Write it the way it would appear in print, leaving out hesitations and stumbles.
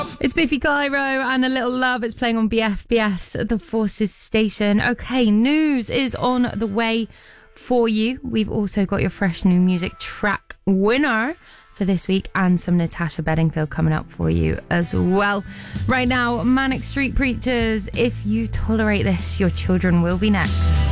It's Biffy Clyro and A Little Love. It's playing on BFBS, the Forces station. Okay, news is on the way for you. We've also got your fresh new music track winner for this week and some Natasha Bedingfield coming up for you as well. Right now, Manic Street Preachers, If You Tolerate This, Your Children Will Be Next.